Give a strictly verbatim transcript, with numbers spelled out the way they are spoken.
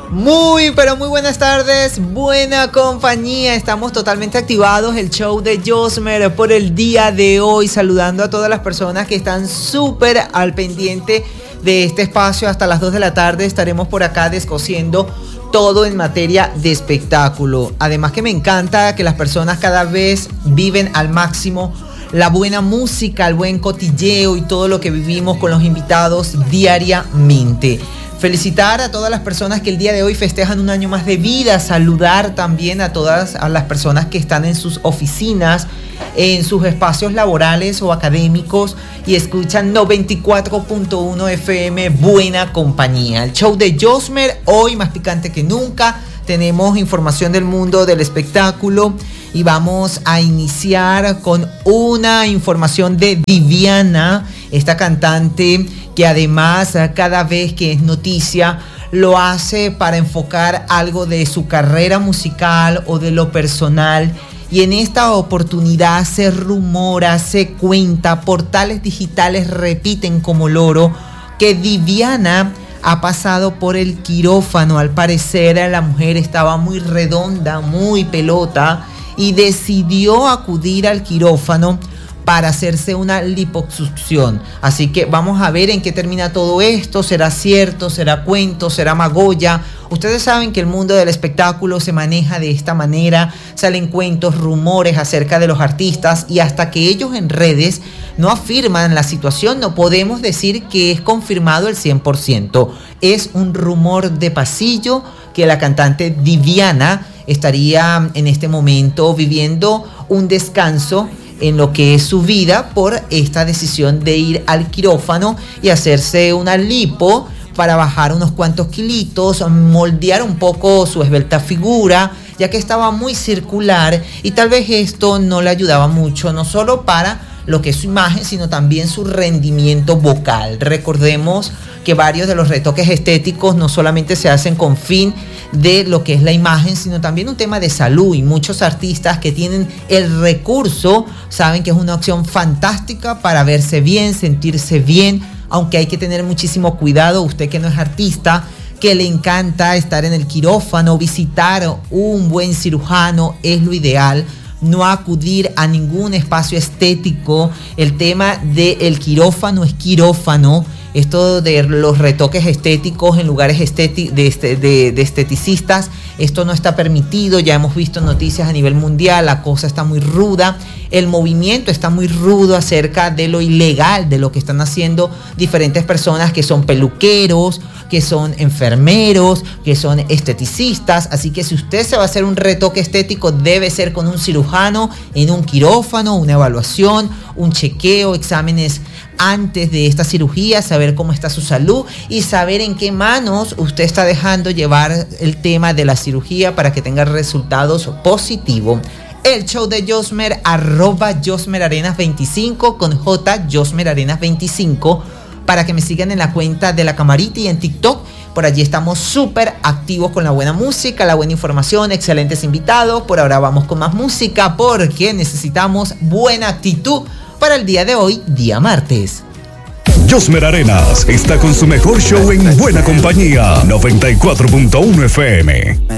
Muy, pero muy buenas tardes, buena compañía, estamos totalmente activados, el show de Josmer por el día de hoy, saludando a todas las personas que están súper al pendiente de este espacio. Hasta las dos de la tarde estaremos por acá descosiendo todo en materia de espectáculo. Además que me encanta que las personas cada vez viven al máximo la buena música, el buen cotilleo y todo lo que vivimos con los invitados diariamente. Felicitar a todas las personas que el día de hoy festejan un año más de vida, saludar también a todas a las personas que están en sus oficinas, en sus espacios laborales o académicos y escuchan noventa y cuatro punto uno F M, buena compañía. El show de Josmer, hoy más picante que nunca. Tenemos información del mundo del espectáculo y vamos a iniciar con una información de Viviana, esta cantante que además cada vez que es noticia lo hace para enfocar algo de su carrera musical o de lo personal. Y en esta oportunidad se rumora, se cuenta, portales digitales repiten como loro que Viviana ha pasado por el quirófano. Al parecer la mujer estaba muy redonda, muy pelota y decidió acudir al quirófano para hacerse una liposucción. Así que vamos a ver en qué termina todo esto. ¿Será cierto? ¿Será cuento? ¿Será magolla? Ustedes saben que el mundo del espectáculo se maneja de esta manera. Salen cuentos, rumores acerca de los artistas y hasta que ellos en redes no afirman la situación, no podemos decir que es confirmado el cien por ciento. Es un rumor de pasillo que la cantante Viviana estaría en este momento viviendo un descanso en lo que es su vida por esta decisión de ir al quirófano y hacerse una lipo para bajar unos cuantos kilitos, moldear un poco su esbelta figura, ya que estaba muy circular y tal vez esto no le ayudaba mucho, no solo para lo que es su imagen, sino también su rendimiento vocal. Recordemos que varios de los retoques estéticos no solamente se hacen con fin de lo que es la imagen, sino también un tema de salud, y muchos artistas que tienen el recurso saben que es una opción fantástica para verse bien, sentirse bien, aunque hay que tener muchísimo cuidado. Usted que no es artista, que le encanta estar en el quirófano, visitar un buen cirujano es lo ideal. No acudir a ningún espacio estético. El tema del quirófano es quirófano. Esto de los retoques estéticos en lugares esteti- de, este, de, de esteticistas, esto no está permitido. Ya hemos visto noticias a nivel mundial, la cosa está muy ruda, el movimiento está muy rudo acerca de lo ilegal, de lo que están haciendo diferentes personas que son peluqueros, que son enfermeros, que son esteticistas. Así que si usted se va a hacer un retoque estético, debe ser con un cirujano, en un quirófano, una evaluación, un chequeo, exámenes antes de esta cirugía, saber cómo está su salud y saber en qué manos usted está dejando llevar el tema de la cirugía para que tenga resultados positivos. El show de Josmer, arroba Josmer Arenas veinticinco con J, Josmer Arenas veinticinco, para que me sigan en la cuenta de La Camarita y en TikTok. Por allí estamos súper activos con la buena música, la buena información, excelentes invitados. Por ahora vamos con más música porque necesitamos buena actitud para el día de hoy, día martes. Josmer Arenas está con su mejor show en buena compañía, noventa y cuatro punto uno F M.